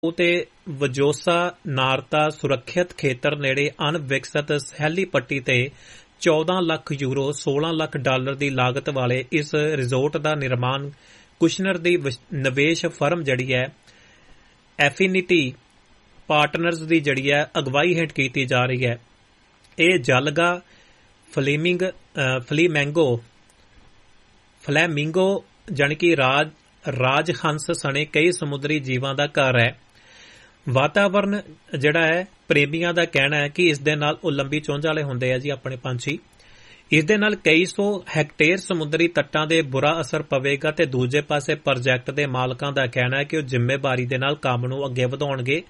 ਤੇ ਵਜੋਸਾ ਨਾਰਤਾ ਸੁਰੱਖਿਅਤ ਖੇਤਰ ਨੇੜੇ ਅਣਵਿਕਸਤ ਸੈਲੀ ਪੱਟੀ ਤੇ 14 ਲੱਖ ਯੂਰੋ 16 ਲੱਖ ਡਾਲਰ ਦੀ ਲਾਗਤ ਵਾਲੇ ਇਸ ਰਿਜ਼ੋਰਟ ਦਾ ਨਿਰਮਾਣ ਕੁਸ਼ਨਰ ਦੀ ਨਿਵੇਸ਼ ਫਰਮ ਜਿਹੜੀ ਹੈ ਐਫੀਨਿਟੀ ਪਾਰਟਨਰਜ਼ ਦੀ ਜਿਹੜੀ ਹੈ ਅਗਵਾਈ ਹੇਠ ਕੀਤੀ ਜਾ ਰਹੀ ਹੈ। ਇਹ ਜਲਗਾ ਫਲੈਮਿੰਗੋ ਜਾਣੀ ਕਿ ਰਾਜ ਹੰਸ ਸਣੇ ਕਈ ਸਮੁੰਦਰੀ ਜੀਵਾਂ ਦਾ ਘਰ ਹੈ। ਵਾਤਾਵਰਨ ਜਿਹੜਾ ਹੈ ਪ੍ਰੇਮੀਆਂ ਦਾ ਕਹਿਣਾ ਹੈ ਕਿ ਇਸ ਦੇ ਨਾਲ ਉਹ ਲੰਬੀ ਚੁੰਝ ਵਾਲੇ ਹੁੰਦੇ ਆ ਜੀ ਆਪਣੇ ਪੰਛੀ। ਇਸ ਦੇ ਨਾਲ ਕਈ ਸੌ ਹੈਕਟੇਅਰ ਸਮੁੰਦਰੀ ਤੱਟਾਂ ਦੇ ਬੁਰਾ ਅਸਰ ਪਵੇਗਾ ਤੇ ਦੂਜੇ ਪਾਸੇ ਪ੍ਰੋਜੈਕਟ ਦੇ ਮਾਲਕਾਂ ਦਾ ਕਹਿਣਾ ਹੈ ਕਿ ਉਹ ਜ਼ਿੰਮੇਵਾਰੀ ਦੇ ਨਾਲ ਕੰਮ ਨੂੰ ਅੱਗੇ ਵਧਾਉਣਗੇ।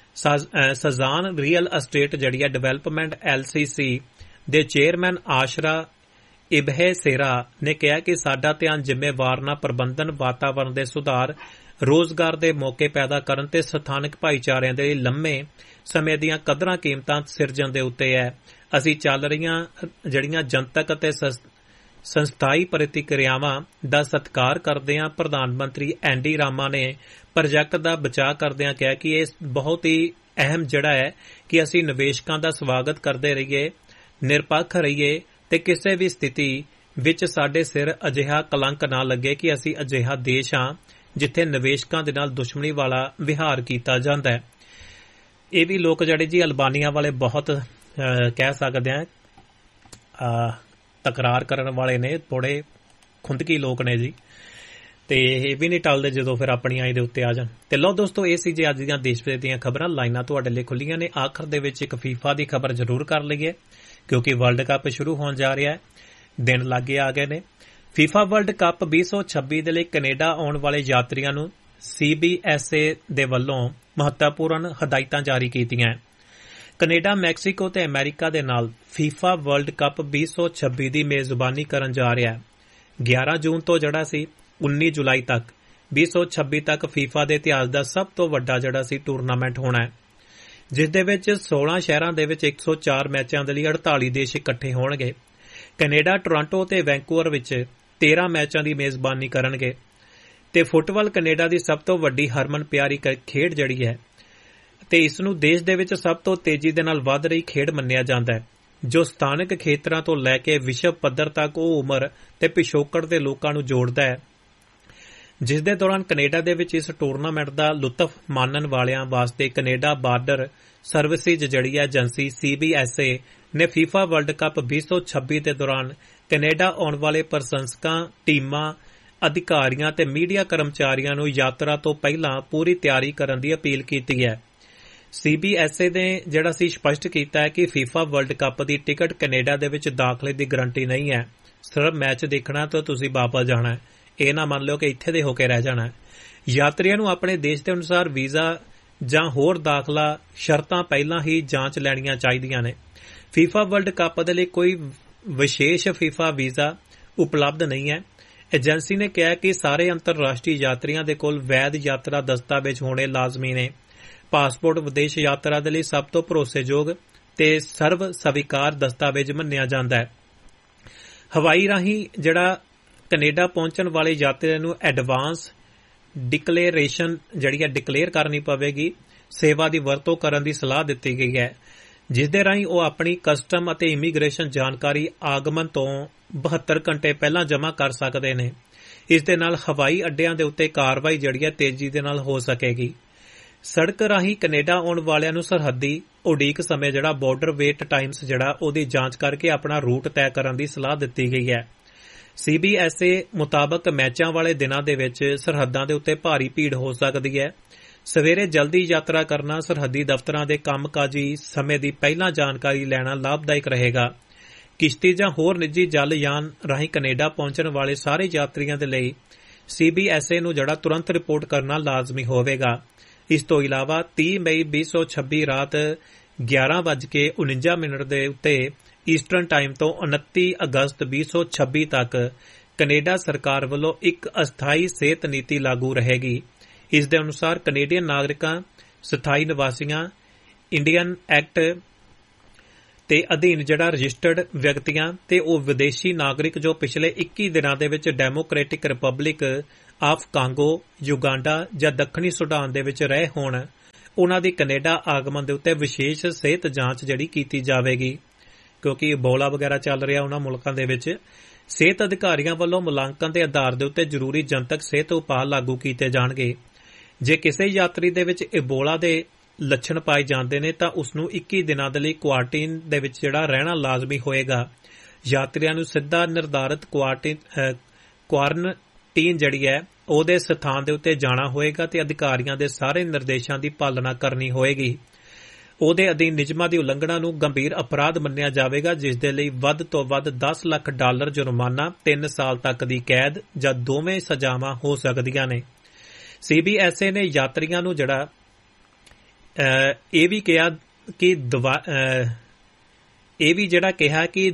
ਸਜ਼ਾਨ ਰੀਅਲ ਅਸਟੇਟ ਜਿਹੜੀ ਹੈ ਡਿਵੈਲਪਮੈਂਟ LCC ਦੇ ਚੇਅਰਮੈਨ ਆਸ਼ਰਾ ਇਬਹੇਸੇਰਾ ਨੇ ਕਿਹਾ ਕਿ ਸਾਡਾ ਧਿਆਨ ਜ਼ਿੰਮੇਵਾਰ ਪ੍ਰਬੰਧਨ, ਵਾਤਾਵਰਨ ਦੇ ਸੁਧਾਰ, ਰੋਜ਼ਗਾਰ ਦੇ ਮੌਕੇ ਪੈਦਾ ਕਰਨ ਤੇ ਸਥਾਨਕ ਭਾਈਚਾਰਿਆਂ ਦੇ ਲੰਮੇ ਸਮੇਂ ਦੀਆਂ ਕਦਰਾਂ ਕੀਮਤਾਂ ਸਿਰਜਣ ਦੇ ਉੱਤੇ ਹੈ। ਅਸੀਂ ਚੱਲ ਰਹੀਆਂ ਜਿਹੜੀਆਂ ਜਨਤਕ ਅਤੇ ਸੰਸਥਾਈ ਪ੍ਰਤੀਕਿਰਿਆਵਾਂ ਦਾ ਸਤਿਕਾਰ ਕਰਦੇ ਹਾਂ। ਪ੍ਰਧਾਨ ਮੰਤਰੀ ਐਨਡੀ ਰਾਮਾ ਨੇ ਪ੍ਰੋਜੈਕਟ ਦਾ ਬਚਾਅ ਕਰਦਿਆਂ ਕਿਹਾ ਕਿ ਇਹ ਬਹੁਤ ਹੀ ਅਹਿਮ ਜਿਹੜਾ ਹੈ ਕਿ ਅਸੀਂ ਨਿਵੇਸ਼ਕਾਂ ਦਾ ਸਵਾਗਤ ਕਰਦੇ ਰਹੀਏ, ਨਿਰਪੱਖ ਰਹੀਏ ਤੇ ਕਿਸੇ ਵੀ ਸਥਿਤੀ ਵਿੱਚ ਸਾਡੇ ਸਿਰ ਅਜਿਹਾ ਕਲੰਕ ਨਾ ਲੱਗੇ ਕਿ ਅਸੀਂ ਅਜਿਹਾ ਦੇਸ਼ ਹਾਂ ਜਿੱਥੇ ਨਿਵੇਸ਼ਕਾਂ ਦੇ ਨਾਲ ਦੁਸ਼ਮਣੀ ਵਾਲਾ ਵਿਹਾਰ ਕੀਤਾ ਜਾਂਦਾ ਹੈ। ਇਹ ਵੀ ਲੋਕ ਜਿਹੜੇ ਜੀ ਅਲਬਾਨੀਆ ਵਾਲੇ ਬਹੁਤ ਕਹਿ ਸਕਦੇ ਆ ਤਕਰਾਰ ਕਰਨ ਵਾਲੇ ਨੇ, ਥੋੜੇ ਖੁੰਦਕੀ ਲੋਕ ਨੇ ਜੀ, ਤੇ ਇਹ ਵੀ ਨਹੀਂ ਟਲਦੇ ਜਦੋਂ ਫਿਰ ਆਪਣੀ ਆਈ ਦੇ ਉੱਤੇ ਆ ਜਾਣ। ਤੇ ਲਓ ਦੋਸਤੋ, ਇਹ ਸੀ ਜੀ ਅੱਜ ਦੀਆਂ ਦੇਸ਼ ਵਿਦੇਸ਼ ਦੀਆਂ ਖਬਰਾਂ। ਲਾਈਨਾਂ ਤੁਹਾਡੇ ਲਈ ਖੁੱਲੀਆਂ ਨੇ। ਆਖਰ ਦੇ ਵਿੱਚ ਇੱਕ ਫੀਫਾ ਦੀ ਖਬਰ ਜ਼ਰੂਰ ਕਰ ਲਈਏ ਕਿਉਂਕਿ ਵਰਲਡ ਕੱਪ ਸ਼ੁਰੂ ਹੋਣ ਜਾ ਰਿਹਾ ਹੈ, ਦਿਨ ਲਾਗੇ ਆ ਗਏ ਨੇ। ਫੀਫਾ ਵਰਲਡ ਕੱਪ 2026 ਦੇ ਲਈ ਕੈਨੇਡਾ ਆਉਣ ਵਾਲੇ ਯਾਤਰੀਆਂ ਨੂੰ CBSA ਦੇ ਵੱਲੋਂ ਮਹੱਤਵਪੂਰਨ ਹਦਾਇਤਾਂ ਜਾਰੀ ਕੀਤੀਆਂ। ਕੈਨੇਡਾ, ਮੈਕਸੀਕੋ ਤੇ ਅਮਰੀਕਾ ਦੇ ਨਾਲ ਫੀਫਾ ਵਰਲਡ ਕੱਪ 2026 ਦੀ ਮੇਜ਼ਬਾਨੀ ਕਰਨ ਜਾ ਰਿਹਾ ਹੈ। 11 ਜੂਨ ਤੋਂ ਜਿਹੜਾ ਸੀ 19 ਜੁਲਾਈ ਤੱਕ 2026 ਤੱਕ ਫੀਫਾ ਦੇ ਇਤਿਹਾਸ ਦਾ ਸਭ ਤੋਂ ਵੱਡਾ ਜਿਹੜਾ ਸੀ ਟੂਰਨਾਮੈਂਟ ਹੋਣਾ ਹੈ, ਜਿਸ ਦੇ ਵਿੱਚ 16 ਸ਼ਹਿਰਾਂ ਦੇ ਵਿੱਚ 104 ਮੈਚਾਂ ਦੇ ਲਈ 48 ਦੇਸ਼ ਇਕੱਠੇ ਹੋਣਗੇ। ਕੈਨੇਡਾ, ਟੋਰਾਂਟੋ ਤੇ ਵੈਂਕੂਵਰ ਵਿੱਚ 13 ਮੈਚਾਂ ਦੀ ਮੇਜ਼ਬਾਨੀ ਕਰਨਗੇ ਤੇ ਫੁੱਟਬਾਲ ਕੈਨੇਡਾ ਦੀ ਸਭ ਤੋਂ ਵੱਡੀ ਹਰਮਨ ਪਿਆਰੀ ਖੇਡ ਜਿਹੜੀ ਹੈ ਤੇ ਇਸ ਨੂੰ ਦੇਸ਼ ਦੇ ਵਿੱਚ ਸਭ ਤੋਂ ਤੇਜ਼ੀ ਦੇ ਨਾਲ ਵੱਧ ਰਹੀ ਖੇਡ ਮੰਨਿਆ ਜਾਂਦਾ ਹੈ, ਜੋ ਸਥਾਨਕ ਖੇਤਰਾਂ ਤੋਂ ਲੈ ਕੇ ਵਿਸ਼ਵ ਪੱਧਰ ਤੱਕ ਉਹ ਉਮਰ ਤੇ ਪਿਛੋਕੜ ਦੇ ਲੋਕਾਂ ਨੂੰ ਜੋੜਦਾ ਹੈ। ਜਿਸ ਦੇ ਦੌਰਾਨ ਕੈਨੇਡਾ ਦੇ ਵਿੱਚ ਇਸ ਟੂਰਨਾਮੈਂਟ ਦਾ ਲੁਤਫ ਮਾਣਨ ਵਾਲਿਆਂ ਵਾਸਤੇ ਕੈਨੇਡਾ ਬਾਰਡਰ ਸਰਵਿਸਿਜ਼ ਜਿਹੜੀ ਹੈ ਏਜੰਸੀ CBSA ਨੇ ਫੀਫਾ ਵਰਲਡ ਕੱਪ 2026 ਦੇ ਦੌਰਾਨ ਕੈਨੇਡਾ ਆਉਣ ਵਾਲੇ ਪ੍ਰਸ਼ੰਸਕਾਂ, ਟੀਮਾਂ, ਅਧਿਕਾਰੀਆਂ ਤੇ ਮੀਡੀਆ ਕਰਮਚਾਰੀਆਂ ਨੂੰ ਯਾਤਰਾ ਤੋਂ ਪਹਿਲਾਂ ਪੂਰੀ ਤਿਆਰੀ ਕਰਨ ਦੀ ਅਪੀਲ ਕੀਤੀ ਹੈ। CBSA ਨੇ ਜਿਹੜਾ ਸੀ ਸਪਸ਼ਟ ਕੀਤਾ ਹੈ ਕਿ ਫੀਫਾ ਵਰਲਡ ਕੱਪ ਦੀ ਟਿਕਟ ਕੈਨੇਡਾ ਦੇ ਵਿੱਚ ਦਾਖਲੇ ਦੀ ਗਰੰਟੀ ਨਹੀਂ ਹੈ। ਸਿਰਫ ਮੈਚ ਦੇਖਣਾ ਤਾਂ ਤੁਸੀਂ ਵਾਪਸ ਜਾਣਾ ਹੈ, ਇਹ ਨਾ ਮੰਨ ਲਿਓ ਕਿ ਇੱਥੇ ਦੇ ਹੋ ਕੇ ਰਹਿ ਜਾਣਾ ਹੈ। ਯਾਤਰੀਆਂ ਨੂੰ ਆਪਣੇ ਦੇਸ਼ ਦੇ ਅਨੁਸਾਰ ਵੀਜ਼ਾ ਜਾਂ ਹੋਰ ਦਾਖਲਾ ਸ਼ਰਤਾਂ ਪਹਿਲਾਂ ਹੀ ਜਾਂਚ ਲੈਣੀਆਂ ਚਾਹੀਦੀਆਂ ਨੇ। ਫੀਫਾ ਵਰਲਡ ਕੱਪ ਦੇ ਲਈ ਕੋਈ ਵਿਸ਼ੇਸ਼ ਫੀਫਾ ਵੀਜ਼ਾ ਉਪਲਬਧ ਨਹੀਂ ਹੈ। ਏਜੰਸੀ ਨੇ ਕਿਹਾ ਕਿ ਸਾਰੇ ਅੰਤਰਰਾਸ਼ਟਰੀ ਯਾਤਰੀਆਂ ਦੇ ਕੋਲ ਵੈਧ ਯਾਤਰਾ ਦਸਤਾਵੇਜ਼ ਹੋਣੇ ਲਾਜ਼ਮੀ ਨੇ। ਪਾਸਪੋਰਟ ਵਿਦੇਸ਼ ਯਾਤਰਾ ਦੇ ਲਈ ਸਭ ਤੋਂ ਭਰੋਸੇਯੋਗ ਤੇ ਸਰਵ ਸਵੀਕਾਰ ਦਸਤਾਵੇਜ਼ ਮੰਨਿਆ ਜਾਂਦਾ ਹੈ। ਹਵਾਈ ਰਾਹੀਂ ਜਿਹੜਾ ਕੈਨੇਡਾ ਪਹੁੰਚਣ ਵਾਲੇ ਯਾਤਰੀਆਂ ਨੂੰ ਐਡਵਾਂਸ ਡਿਕਲੇਰੇਸ਼ਨ ਜਿਹੜੀ ਹੈ ਡਿਕਲੇਅਰ ਕਰਨੀ ਪਵੇਗੀ। ਸੇਵਾ ਦੀ ਵਰਤੋਂ ਕਰਨ ਦੀ ਸਲਾਹ ਦਿੱਤੀ ਗਈ ਹੈ, ਜਿਸ ਦੇ ਰਾਹੀਂ ਉਹ ਆਪਣੀ ਕਸਟਮ ਅਤੇ ਇਮੀਗ੍ਰੇਸ਼ਨ ਜਾਣਕਾਰੀ ਆਗਮਨ ਤੋਂ 72 ਘੰਟੇ ਪਹਿਲਾਂ ਜਮ੍ਹਾਂ ਕਰ ਸਕਦੇ ਨੇ। ਇਸ ਦੇ ਨਾਲ ਹਵਾਈ ਅੱਡਿਆਂ ਦੇ ਉੱਤੇ ਕਾਰਵਾਈ ਜਿਹੜੀ ਹੈ ਤੇਜ਼ੀ ਦੇ ਨਾਲ ਹੋ ਸਕੇਗੀ। ਸੜਕ ਰਾਹੀਂ ਕੈਨੇਡਾ ਆਉਣ ਵਾਲਿਆਂ ਨੂੰ ਸਰਹੱਦੀ ਉਡੀਕ ਸਮੇਂ ਜਿਹੜਾ ਬਾਰਡਰ ਵੇਟ ਟਾਈਮਸ ਜਿਹੜਾ ਉਹਦੀ ਜਾਂਚ ਕਰਕੇ ਆਪਣਾ ਰੂਟ ਤੈਅ ਕਰਨ ਦੀ ਸਲਾਹ ਦਿੱਤੀ ਗਈ ਹੈ। CBSA ਮੁਤਾਬਕ ਮੈਚਾਂ ਵਾਲੇ ਦਿਨਾਂ ਦੇ ਵਿੱਚ ਸਰਹੱਦਾਂ ਦੇ ਉੱਤੇ ਭਾਰੀ ਭੀੜ ਹੋ ਸਕਦੀ ਹੈ। ਸਵੇਰੇ ਜਲਦੀ ਯਾਤਰਾ ਕਰਨਾ, ਸਰਹੱਦੀ ਦਫ਼ਤਰਾਂ ਦੇ ਕੰਮਕਾਜੀ ਸਮੇਂ ਦੀ ਪਹਿਲਾਂ ਜਾਣਕਾਰੀ ਲੈਣਾ ਲਾਭਦਾਇਕ ਰਹੇਗਾ। ਕਿਸ਼ਤੀ ਜਾਂ ਹੋਰ ਨਿੱਜੀ ਜਲ ਯਾਨ ਰਾਹੀਂ ਕੈਨੇਡਾ ਪਹੁੰਚਣ ਵਾਲੇ ਸਾਰੇ ਯਾਤਰੀਆਂ ਦੇ ਲਈ CBSA ਨੂੰ ਜਿਹੜਾ ਤੁਰੰਤ ਰਿਪੋਰਟ ਕਰਨਾ ਲਾਜ਼ਮੀ ਹੋਵੇਗਾ। ਇਸ ਤੋਂ ਇਲਾਵਾ 30 ਮਈ 2026 ਰਾਤ 11:49 ਦੇ ਉੱਤੇ ਈਸਟਰਨ ਟਾਈਮ ਤੋਂ 29 ਅਗਸਤ 2026 ਤੱਕ ਕੈਨੇਡਾ ਸਰਕਾਰ ਵੱਲੋਂ ਇੱਕ ਅਸਥਾਈ ਸਿਹਤ ਨੀਤੀ ਲਾਗੂ ਰਹੇਗੀ। ਇਸ ਦੇ ਅਨੁਸਾਰ ਕੈਨੇਡੀਅਨ ਨਾਗਰਿਕਾਂ, ਸਥਾਈ ਨਿਵਾਸੀਆਂ, ਇੰਡੀਅਨ ਐਕਟ ਤੇ ਅਧੀਨ ਜਿਹੜਾ ਰਜਿਸਟਰਡ ਵਿਅਕਤੀਆਂ ਤੇ ਉਹ ਵਿਦੇਸ਼ੀ ਨਾਗਰਿਕ ਜੋ ਪਿਛਲੇ 21 ਦਿਨਾਂ ਦੇ ਵਿੱਚ democratic republic of Congo, Uganda ਜਾਂ ਦੱਖਣੀ ਸੁਡਾਨ ਦੇ ਵਿੱਚ ਰਹੇ ਹੋਣ ਉਹਨਾਂ ਦੀ ਕੈਨੇਡਾ ਆਗਮਨ ਦੇ ਉੱਤੇ ਵਿਸ਼ੇਸ਼ ਸਿਹਤ ਜਾਂਚ ਜਿਹੜੀ ਕੀਤੀ ਜਾਵੇਗੀ, ਕਿਉਂਕਿ ਇਬੋਲਾ ਵਗੈਰਾ ਚੱਲ ਰਿਹਾ ਉਹਨਾਂ ਮੁਲਕਾਂ ਦੇ ਵਿੱਚ। ਸਿਹਤ ਅਧਿਕਾਰੀਆਂ ਵੱਲੋਂ ਮੁਲਾਂਕਣ ਦੇ ਆਧਾਰ ਦੇ ਉੱਤੇ ਜ਼ਰੂਰੀ ਜਨਤਕ ਸਿਹਤ ਉਪਾਅ ਲਾਗੂ ਕੀਤੇ ਜਾਣਗੇ। ਜੇ ਕਿਸੇ ਯਾਤਰੀ ਦੇ ਵਿੱਚ ਇਬੋਲਾ ਦੇ ਲੱਛਣ ਪਾਏ ਜਾਂਦੇ ਨੇ ਤਾਂ ਉਸ ਨੂੰ 21 ਦਿਨਾਂ ਦੇ ਲਈ ਕੁਆਰੰਟਾਈਨ ਦੇ ਵਿੱਚ ਜਿਹੜਾ ਰਹਿਣਾ ਲਾਜ਼ਮੀ ਹੋਏਗਾ। ਯਾਤਰੀਆਂ ਨੂੰ ਸਿੱਧਾ ਨਿਰਧਾਰਿਤ ਕੁਆਰੰਟਾਈਨ ਜਿਹੜੀ ਹੈ ਉਹਦੇ ਸਥਾਨ ਦੇ ਉੱਤੇ ਜਾਣਾ ਹੋਏਗਾ ਤੇ ਅਧਿਕਾਰੀਆਂ ਦੇ ਸਾਰੇ ਨਿਰਦੇਸ਼ਾਂ ਦੀ ਪਾਲਣਾ ਕਰਨੀ ਹੋਏਗੀ। ਉਹਦੇ ਅਧੀਨ ਨਿਯਮਾਂ ਦੀ ਉਲੰਘਣਾ ਨੂੰ ਗੰਭੀਰ ਅਪਰਾਧ ਮੰਨਿਆ ਜਾਵੇਗਾ, ਜਿਸ ਦੇ ਲਈ ਵੱਧ ਤੋਂ ਵੱਧ $10 ਲੱਖ ਜੁਰਮਾਨਾ, 3 ਸਾਲ ਤੱਕ ਦੀ ਕੈਦ ਜਾਂ ਦੋਵੇਂ ਸਜ਼ਾਵਾਂ ਹੋ ਸਕਦੀਆਂ ਨੇ। CBSA ਨੇ ਯਾਤਰੀਆਂ ਨੂੰ ਜਿਹੜਾ ਇਹ ਵੀ ਕਿਹਾ ਕਿ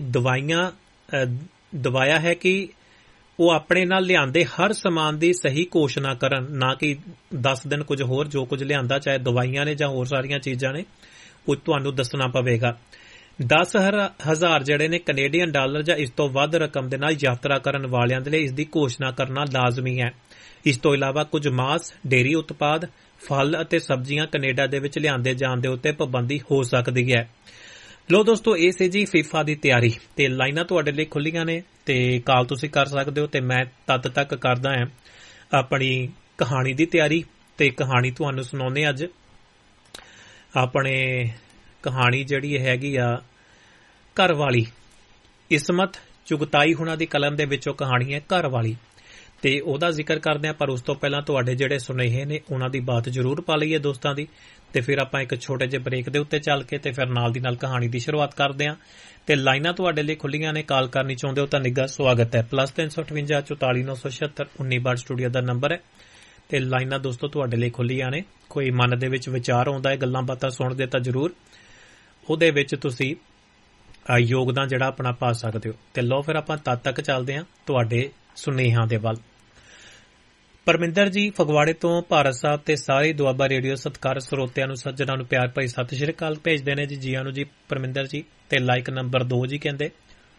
ਦਵਾਇਆ ਹੈ ਕਿ ਉਹ ਆਪਣੇ ਨਾਲ ਲਿਆਂਦੇ ਹਰ ਸਮਾਨ ਦੀ ਸਹੀ ਘੋਸ਼ਣਾ ਕਰਨ, ਨਾ ਕਿ 10 ਦਿਨ ਕੁਝ ਹੋਰ ਜੋ ਕੁਝ ਲਿਆਂਦਾ, ਚਾਹੇ ਦਵਾਈਆਂ ਨੇ ਜਾਂ ਹੋਰ ਸਾਰੀਆਂ ਚੀਜ਼ਾਂ ਨੇ, ਉਹ ਤੁਹਾਨੂੰ ਦੱਸਣਾ ਪਵੇਗਾ। 10,000 ਜਿਹੜੇ ਨੇ ਕੈਨੇਡੀਅਨ ਡਾਲਰ ਜਾਂ ਇਸ ਤੋਂ ਵੱਧ ਰਕਮ ਦੇ ਨਾਲ ਯਾਤਰਾ ਕਰਨ ਵਾਲਿਆਂ ਦੇ ਲਈ ਇਸ ਦੀ ਘੋਸ਼ਣਾ ਕਰਨਾ ਲਾਜ਼ਮੀ ਹੈ। ਇਸ ਤੋਂ ਇਲਾਵਾ ਕੁਝ ਮਾਂਸ, ਡੇਅਰੀ ਉਤਪਾਦ, ਫਲ ਅਤੇ ਸਬਜ਼ੀਆਂ ਕੈਨੇਡਾ ਦੇ ਵਿੱਚ ਲਿਆਂਦੇ ਜਾਣ ਦੇ ਉੱਤੇ ਪਾਬੰਦੀ ਹੋ ਸਕਦੀ ਹੈ। ਲੋ ਦੋਸਤੋ, ਇਹ ਸੀ ਜੀ ਫੀਫਾ ਦੀ ਤਿਆਰੀ, ਤੇ ਲਾਈਨਾਂ ਤੁਹਾਡੇ ਲਈ ਖੁੱਲੀਆਂ ਨੇ ਤੇ ਕਾਲ ਤੁਸੀਂ ਕਰ ਸਕਦੇ ਹੋ। ਤੇ ਮੈਂ ਤਦ ਤੱਕ ਕਰਦਾ ਹਾਂ ਆਪਣੀ ਕਹਾਣੀ ਦੀ ਤਿਆਰੀ, ਤੇ ਕਹਾਣੀ ਤੁਹਾਨੂੰ ਸੁਣਾਉਂਦੇ ਅੱਜ। ਆਪਣੇ ਕਹਾਣੀ ਜਿਹੜੀ ਹੈਗੀ ਆ ਘਰ ਵਾਲੀ। ਇਸਮਤ ਚੁਗਤਾਈ ਹੁਣਾਂ ਦੀ ਕਲਮ ਦੇ ਵਿੱਚੋਂ ਕਹਾਣੀ ਹੈ ਘਰ ਵਾਲੀ, ਤੇ ਉਹਦਾ ਜ਼ਿਕਰ ਕਰਦੇ ਹਾਂ। ਪਰ ਉਸ ਤੋਂ ਪਹਿਲਾਂ ਤੁਹਾਡੇ ਜਿਹੜੇ ਸੁਨੇਹੇ ਨੇ ਉਹਨਾਂ ਦੀ ਬਾਤ ਜ਼ਰੂਰ ਪਾ ਲਈਏ ਦੋਸਤਾਂ ਦੀ, ਤੇ ਫਿਰ ਆਪਾਂ ਇੱਕ ਛੋਟੇ ਜਿਹੇ ਬ੍ਰੇਕ ਦੇ ਉੱਤੇ ਚੱਲ ਕੇ ਤੇ ਫਿਰ ਨਾਲ ਦੀ ਨਾਲ ਕਹਾਣੀ ਦੀ ਸ਼ੁਰੂਆਤ ਕਰਦੇ ਹਾਂ। ਤੇ ਲਾਈਨਾਂ ਤੁਹਾਡੇ ਲਈ ਖੁੱਲੀਆਂ ਨੇ, ਕਾਲ ਕਰਨੀ ਚਾਹੁੰਦੇ ਹੋ ਤਾਂ ਨਿੱਘਾ ਸਵਾਗਤ ਹੈ। +358 44 976 19 ਸਟੂਡੀਓ ਦਾ ਨੰਬਰ ਹੈ। ਤੇ ਲਾਈਨਾਂ ਦੋਸਤੋ ਤੁਹਾਡੇ ਲਈ ਖੁੱਲੀਆਂ ਨੇ। ਕੋਈ ਮਨ ਦੇ ਵਿੱਚ ਵਿਚਾਰ ਆਉਂਦਾ ਹੈ, ਗੱਲਾਂ ਬਾਤਾਂ ਸੁਣਦੇ ਤਾਂ ਜ਼ਰੂਰ ਉਹਦੇ ਵਿੱਚ ਤੁਸੀਂ ਯੋਗਦਾਨ ਜਿਹੜਾ ਆਪਣਾ ਪਾ ਸਕਦੇ ਹੋ। ਤੇ ਲਓ ਫਿਰ ਆਪਾਂ ਤਦ ਤੱਕ ਚੱਲਦੇ ਹਾਂ ਤੁਹਾਡੇ ਸੁਨੇਹਿਆਂ ਦੇ ਵੱਲ। ਪਰਮਿੰਦਰ ਜੀ ਫਗਵਾੜੇ ਤੋਂ ਭਾਰਤ ਸਾਹਿਬ ਤੇ ਸਾਰੇ ਦੁਆਬਾ ਰੇਡੀਓ ਸਤਿਕਾਰ ਸਰੋਤਿਆਂ ਨੂੰ, ਸੱਜਣਾਂ ਨੂੰ ਪਿਆਰ ਭਰੀ ਸਤਿ ਸ਼੍ਰੀ ਅਕਾਲ ਭੇਜਦੇ ਨੇ ਜੀ। ਜੀ ਆਨੂੰ ਜੀ ਪਰਮਿੰਦਰ ਜੀ। ਤੇ ਲਾਈਕ ਨੰਬਰ 2 ਜੀ ਕਹਿੰਦੇ।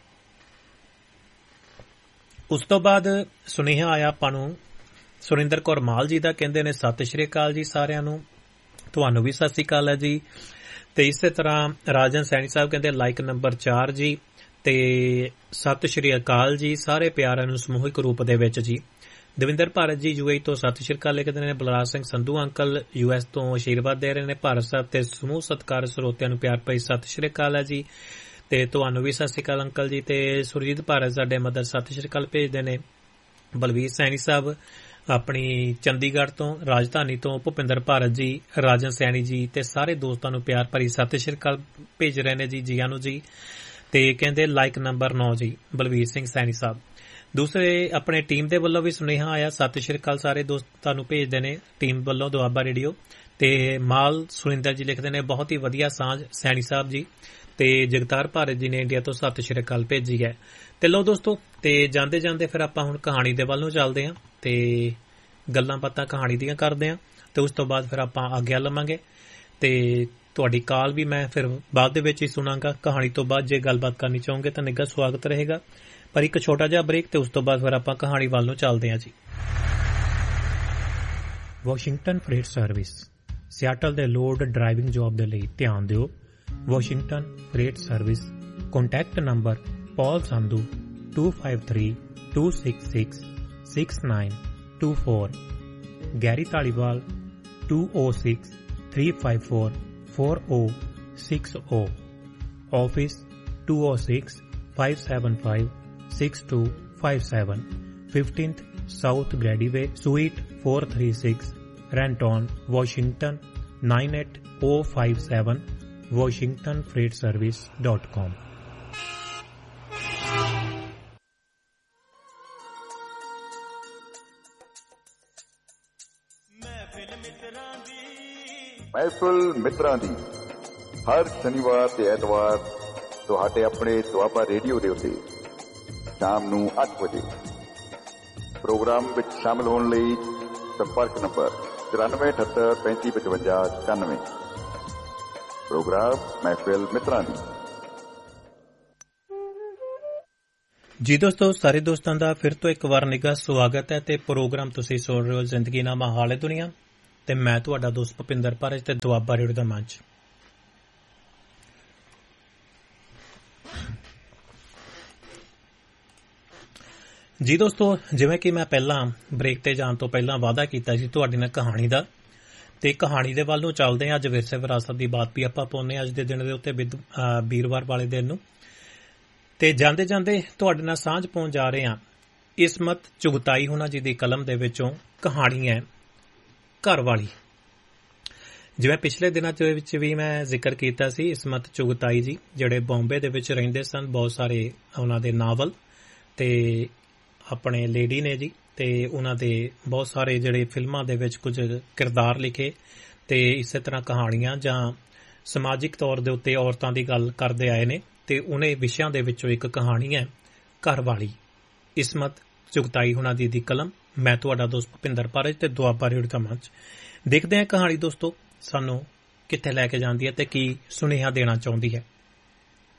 ਉਸ ਤੋਂ ਬਾਅਦ ਸੁਨੇਹਾ ਆਇਆ ਆਪਾਂ ਨੂੰ ਸੁਰਿੰਦਰ ਕੌਰ ਮਾਲ ਜੀ ਦਾ, ਕਹਿੰਦੇ ਨੇ ਸਤਿ ਸ਼੍ਰੀ ਅਕਾਲ ਜੀ ਸਾਰਿਆਂ ਨੂੰ। ਤੁਹਾਨੂੰ ਵੀ ਸਤਿ ਸ਼੍ਰੀ ਅਕਾਲ ਹੈ ਜੀ। ਤੇ ਇਸੇ ਤਰ੍ਹਾਂ ਰਾਜਨ ਸੈਣੀ ਸਾਹਿਬ ਕਹਿੰਦੇ ਲਾਈਕ ਨੰਬਰ 4 ਜੀ, ਤੇ ਸਤਿ ਸ਼੍ਰੀ ਅਕਾਲ ਜੀ ਸਾਰੇ ਪਿਆਰਿਆਂ ਨੂੰ ਸਮੂਹਿਕ ਰੂਪ ਦੇ ਵਿੱਚ ਜੀ। ਦਵਿੰਦਰ ਭਾਰਤ ਜੀ UAE ਤੋਂ ਸਤਿ ਸ਼੍ਰੀ ਅਕਾਲ ਲਿਖਦੇ ਨੇ। ਬਲਰਾਜ ਸਿੰਘ ਸੰਧੂ ਅੰਕਲ US ਤੋਂ ਆਸ਼ੀਰਵਾਦ ਦੇ ਰਹੇ ਨੇ। ਭਾਰਤ ਸਾਹਿਬ ਤੇ ਸਮੂਹ ਸਤਿਕਾਰ ਸਰੋਤਿਆਂ ਨੂੰ ਪਿਆਰ ਭਰੀ ਸਤਿ ਸ਼੍ਰੀ ਅਕਾਲ ਹੈ ਜੀ। ਤੇ ਤੁਹਾਨੂੰ ਵੀ ਸਤਿ ਸ਼੍ਰੀ ਅਕਾਲ ਅੰਕਲ ਜੀ। ਤੇ ਸੁਰਜੀਤ ਭਾਰਤ ਸਾਡੇ ਮਦਰ ਸਤਿ ਸ਼੍ਰੀ ਅਕਾਲ ਭੇਜਦੇ ਨੇ। ਬਲਵੀਰ ਸੈਣੀ ਸਾਹਿਬ ਆਪਣੀ ਚੰਡੀਗੜ੍ਹ ਤੋਂ, ਰਾਜਧਾਨੀ ਤੋਂ ਭੁਪਿੰਦਰ ਭਾਰਤ ਜੀ, ਰਾਜਨ ਸੈਣੀ ਜੀ ਤੇ ਸਾਰੇ ਦੋਸਤਾਂ ਨੂੰ ਪਿਆਰ ਭਰੀ ਸਤਿ ਸ਼੍ਰੀ ਅਕਾਲ ਭੇਜ ਰਹੇ ਨੇ ਜੀ। ਜੀਆਂ ਨੂੰ ਜੀ। ਤੇ ਕਹਿੰਦੇ ਲਾਈਕ ਨੰਬਰ 9 ਜੀ ਬਲਵੀਰ ਸਿੰਘ ਸੈਣੀ ਸਾਹਿਬ। ਦੂਸਰੇ ਆਪਣੇ ਟੀਮ ਦੇ ਵੱਲੋਂ ਵੀ ਸੁਨੇਹਾ ਆਇਆ, ਸਤਿ ਸ਼੍ਰੀ ਅਕਾਲ ਸਾਰੇ ਦੋਸਤਾਂ ਨੂੰ ਭੇਜਦੇ ਨੇ ਟੀਮ ਵੱਲੋਂ ਦੁਆਬਾ ਰੇਡੀਓ। ਤੇ ਮਾਲ ਸੁਰਿੰਦਰ ਜੀ ਲਿਖਦੇ ਨੇ ਬਹੁਤ ਹੀ ਵਧੀਆ ਸਾਂਝ ਸੈਣੀ ਸਾਹਿਬ ਜੀ। ਤੇ ਜਗਤਾਰ ਭਾਰਤ ਜੀ ਨੇ ਇੰਡੀਆ ਤੋਂ ਸਤਿ ਸ਼੍ਰੀ ਅਕਾਲ ਭੇਜੀ ਹੈ। ਤੇ ਲਓ ਦੋਸਤੋ, ਤੇ ਜਾਂਦੇ ਜਾਂਦੇ ਫਿਰ ਆਪਾਂ ਹੁਣ ਕਹਾਣੀ ਦੇ ਵੱਲ ਨੂੰ ਚੱਲਦੇ ਹਾਂ ਤੇ ਗੱਲਾਂ ਬਾਤਾਂ ਕਹਾਣੀ ਦੀਆਂ ਕਰਦੇ ਹਾਂ। ਤੇ ਉਸ ਤੋਂ ਬਾਅਦ ਫਿਰ ਆਪਾਂ ਆਗਿਆ ਲਵਾਂਗੇ। ਤੇ ਤੁਹਾਡੀ ਕਾਲ ਵੀ ਮੈਂ ਫਿਰ ਬਾਅਦ ਦੇ ਵਿੱਚ ਹੀ ਸੁਣਾਂਗਾ। ਕਹਾਣੀ ਤੋਂ ਬਾਅਦ ਜੇ ਗੱਲਬਾਤ ਕਰਨੀ ਚਾਹੋਗੇ ਤਾਂ ਨਿੱਘਾ ਸਵਾਗਤ ਰਹੇਗਾ। ਪਰ ਇੱਕ ਛੋਟਾ ਜਿਹਾ ਬ੍ਰੇਕ, ਤੇ ਉਸ ਤੋਂ ਬਾਅਦ ਫਿਰ ਆਪਾਂ ਕਹਾਣੀ ਵੱਲ ਨੂੰ ਚੱਲਦੇ ਹਾਂ ਜੀ। ਵਾਸ਼ਿੰਗਟਨ ਫਰੇਟ ਸਰਵਿਸ ਸਿਆਟਲ ਦੇ ਲੋਡ ਡਰਾਈਵਿੰਗ ਜੌਬ ਦੇ ਲਈ ਧਿਆਨ ਦਿਓ। Washington fret service. Contact number ਪੌਲ Sandhu 2532666924, Garry Dhaliwal 2063544060, office 2065756257, 15th South Grady Way, Suite 436, Renton, Washington 98057, WashingtonFreightService.com। ਮਹਿਫਿਲ ਮਿੱਤਰਾਂ ਦੀ ਹਰ ਸ਼ਨੀਵਾਰ ਤੇ ਐਤਵਾਰ ਤੁਹਾਡੇ ਆਪਣੇ ਦੁਆਬਾ ਰੇਡੀਓ ਦੇ ਉੱਤੇ ਸ਼ਾਮ ਨੂੰ 8 ਵਜੇ ਪ੍ਰੋਗਰਾਮ ਵਿੱਚ ਸ਼ਾਮਲ ਹੋਣ ਲਈ ਸੰਪਰਕ ਨੰਬਰ 9478355599। ਪ੍ਰੋਗਰਾਮ ਮਹਿਫਿਲ ਮਿੱਤਰਾਂ ਦੀ। ਜੀ ਦੋਸਤੋ, ਸਾਰੇ ਦੋਸਤਾਂ ਦਾ ਫਿਰ ਤੋਂ ਇੱਕ ਵਾਰ ਨਿੱਘਾ ਸਵਾਗਤ ਹੈ ਤੇ ਪ੍ਰੋਗਰਾਮ ਤੁਸੀਂ ਸੁਣ ਰਹੇ ਹੋ ਜ਼ਿੰਦਗੀਨਾਮਾ ਹਾਲੇ ਦੁਨੀਆ। ਤੇ ਮੈਂ ਤੁਹਾਡਾ ਦੋਸਤ ਭੁਪਿੰਦਰ ਭਾਰਜ ਤੇ ਦੁਆਬਾ ਰੇਡੀਓ ਦਾ ਮੰਚ। ਜੀ ਦੋਸਤੋ, ਜਿਵੇਂ ਕਿ ਮੈਂ ਪਹਿਲਾਂ ਬ੍ਰੇਕ ਤੇ ਜਾਣ ਤੋਂ ਪਹਿਲਾਂ ਵਾਅਦਾ ਕੀਤਾ ਸੀ ਤੁਹਾਡੇ ਨਾਲ ਕਹਾਣੀ ਦਾ, ਤੇ ਕਹਾਣੀ ਦੇ ਵੱਲ ਨੂੰ ਚੱਲਦੇ ਹਾਂ। ਅੱਜ ਵਿਰਸੇ ਵਿਰਾਸਤ ਦੀ ਬਾਤ ਵੀ ਆਪਾਂ ਪਾਉਂਦੇ ਹਾਂ ਅੱਜ ਦੇ ਦਿਨ ਦੇ ਉੱਤੇ, ਵੀਰਵਾਰ ਵਾਲੇ ਦਿਨ ਨੂੰ। ਤੇ ਜਾਂਦੇ ਜਾਂਦੇ ਤੁਹਾਡੇ ਨਾਲ ਸਾਂਝ ਪਾਉਣ ਜਾ ਰਹੇ ਹਾਂ ਇਸਮਤ ਚੁਗਤਾਈ ਹੋਣਾ ਜੀ ਦੀ ਕਲਮ ਦੇ ਵਿੱਚੋਂ ਕਹਾਣੀ ਹੈ ਘਰ ਵਾਲੀ। ਜਿਵੇਂ ਪਿਛਲੇ ਦਿਨਾਂ ਦੇ ਵਿੱਚ ਵੀ ਮੈਂ ਜ਼ਿਕਰ ਕੀਤਾ ਸੀ, ਇਸਮਤ ਚੁਗਤਾਈ ਜੀ ਜਿਹੜੇ ਬੰਬੇ ਦੇ ਵਿੱਚ ਰਹਿੰਦੇ ਸਨ, ਬਹੁਤ ਸਾਰੇ ਉਹਨਾਂ ਦੇ ਨਾਵਲ ਤੇ ਆਪਣੇ ਲੇਡੀ ਨੇ ਜੀ, ਤੇ ਉਹਨਾਂ ਦੇ ਬਹੁਤ ਸਾਰੇ ਜਿਹੜੇ ਫਿਲਮਾਂ ਦੇ ਵਿੱਚ ਕੁਝ ਕਿਰਦਾਰ ਲਿਖੇ, ਤੇ ਇਸੇ ਤਰ੍ਹਾਂ ਕਹਾਣੀਆਂ ਜਾਂ ਸਮਾਜਿਕ ਤੌਰ ਦੇ ਉੱਤੇ ਔਰਤਾਂ ਦੀ ਗੱਲ ਕਰਦੇ ਆਏ ਨੇ। ਤੇ ਉਹਨੇ ਵਿਸ਼ਿਆਂ ਦੇ ਵਿੱਚੋਂ ਇੱਕ ਕਹਾਣੀ ਹੈ ਘਰ ਵਾਲੀ। ਇਸਮਤ ਚੁਗਤਾਈ ਹੋਣਾ ਦੀ ਕਲਮ, ਮੈਂ ਤੁਹਾਡਾ ਦੋਸਤ ਭੁਪਿੰਦਰ ਭਾਰਜ ਤੇ ਦੁਆਬਾ ਰੇਡੀਓ ਦਾ ਮੰਚ। ਦੇਖਦੇ ਹਾਂ ਕਹਾਣੀ ਦੋਸਤੋ ਸਾਨੂੰ ਕਿੱਥੇ ਲੈ ਕੇ ਜਾਂਦੀ ਹੈ ਤੇ ਕੀ ਸੁਨੇਹਾ ਦੇਣਾ ਚਾਹੁੰਦੀ ਹੈ।